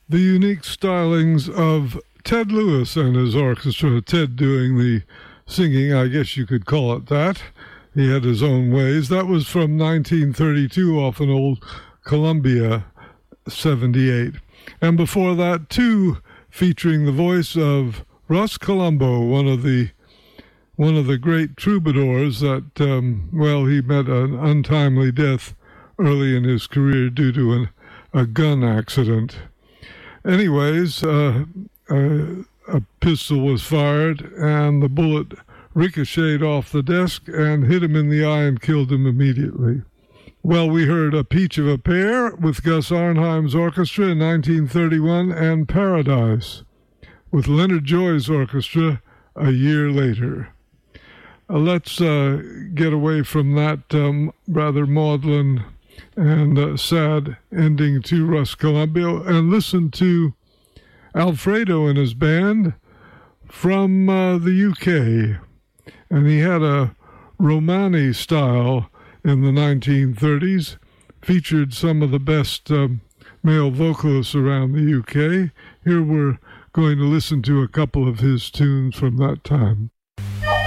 the unique stylings of Ted Lewis and his orchestra. Ted doing the singing, I guess you could call it that. He had his own ways. That was from 1932 off an old Columbia 78. And before that, too, featuring the voice of Russ Columbo, one of the great troubadours that, he met an untimely death early in his career due to a gun accident. Anyways, a pistol was fired, and the bullet ricocheted off the desk and hit him in the eye and killed him immediately. Well, we heard A Peach of a Pear with Gus Arnheim's orchestra in 1931 and Paradise with Leonard Joy's orchestra a year later. Let's get away from that rather maudlin and sad ending to Russ Columbo and listen to Alfredo and his band from the UK. And he had a Romani style in the 1930s, featured some of the best male vocalists around the UK. Here we're going to listen to a couple of his tunes from that time.